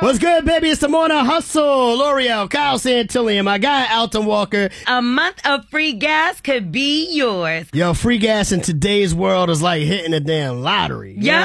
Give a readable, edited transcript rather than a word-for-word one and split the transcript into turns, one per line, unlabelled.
What's good, baby? It's the Morning Hustle. L'Oreal, Kyle Santillan, my guy, Alton Walker.
A month of free gas could be yours.
Yo, free gas in today's world is like hitting a damn lottery.
Yep.